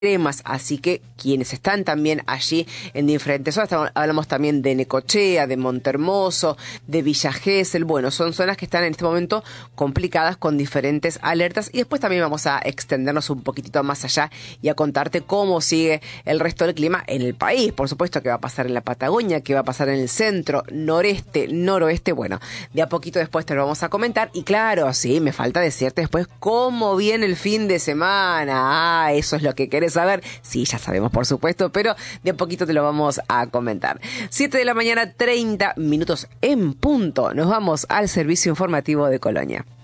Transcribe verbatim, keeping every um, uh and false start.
extremas, así que quienes están también allí en diferentes zonas, estamos- hablamos también de Necochea, de Montermoso, de Villa Gesell, bueno, son zonas que están en este momento complicadas con diferentes alertas, y después también vamos a extendernos un poquitito más allá y a contarte cómo sigue el resto del clima en el país, por supuesto, qué va a pasar en la Patagonia, qué va a pasar en el centro, noreste, noroeste, bueno, de a poquito después te lo vamos a comentar, y claro, sí, me falta decirte después cómo viene el fin de semana. Ah, eso es lo que querés saber. Sí, ya sabemos, por supuesto, pero de a poquito te lo vamos a comentar. siete de la mañana, treinta minutos en punto. Nos vamos al servicio informativo de Colonia.